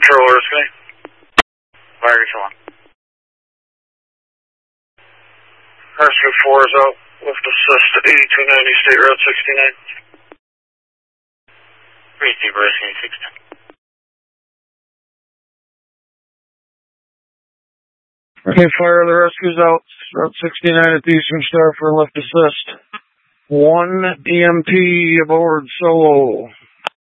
Control Rescue. Fire control. Rescue 4 is out. Lift assist to 8290 State Road 69. Receive Rescue 610. Okay, fire, the rescue's out. Route 69 at the Eastern Star for lift assist. 1 EMT aboard solo.